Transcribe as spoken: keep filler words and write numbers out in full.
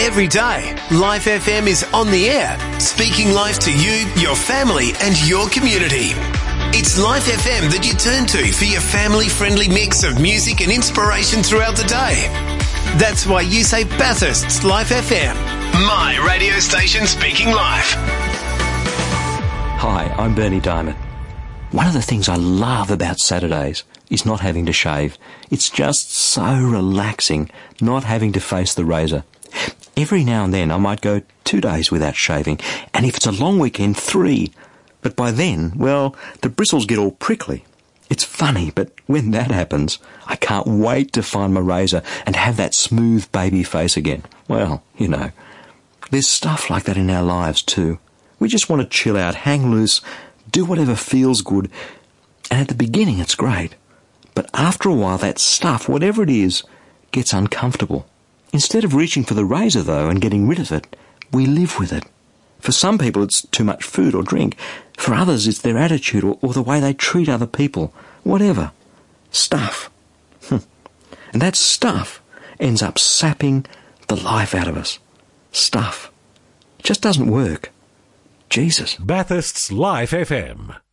Every day, Life F M is on the air, speaking life to you, your family and your community. It's Life F M that you turn to for your family-friendly mix of music and inspiration throughout the day. That's why you say Bathurst's Life F M, my radio station speaking life. Hi, I'm Bernie Diamond. One of the things I love about Saturdays is not having to shave. It's just so relaxing not having to face the razor. Every now and then I might go two days without shaving, and if it's a long weekend, three. But by then, well, the bristles get all prickly. It's funny, but when that happens, I can't wait to find my razor and have that smooth baby face again. Well, you know, there's stuff like that in our lives too. We just want to chill out, hang loose, do whatever feels good, and at the beginning it's great. But after a while, that stuff, whatever it is, gets uncomfortable. Instead of reaching for the razor, though, and getting rid of it, we live with it. For some people, it's too much food or drink. For others, it's their attitude or, or the way they treat other people. Whatever. Stuff. And that stuff ends up sapping the life out of us. Stuff. It just doesn't work. Jesus. Bathurst's Life F M.